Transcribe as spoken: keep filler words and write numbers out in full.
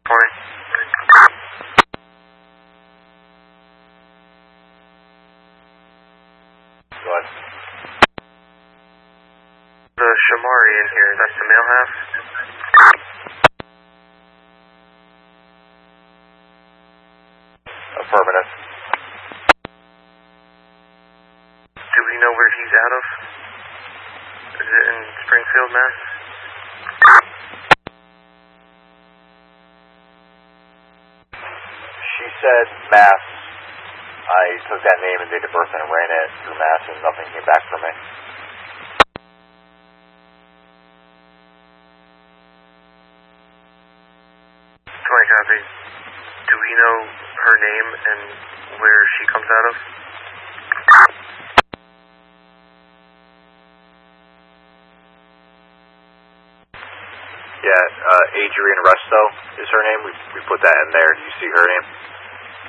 twenty. Go ahead. The Shamari in here, that's the male half? Affirmative. Do we know where he's out of? Is it in Springfield, Mass? She said Mass. I took that name and date of birth and ran it through Mass and nothing came back from me. twenty copy. Do we know her name and where she comes out of? Yeah, uh, Adrian Resto is her name. We, we put that in there. Do you see her name?